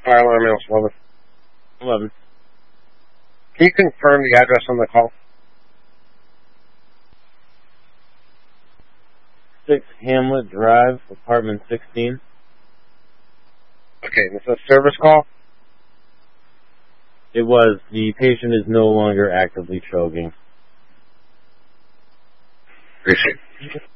Fire alarm is 11. 11. Can you confirm the address on the call? 6 Hamlet Drive, apartment 16. Okay, this is a service call? It was. The patient is no longer actively choking. Appreciate it.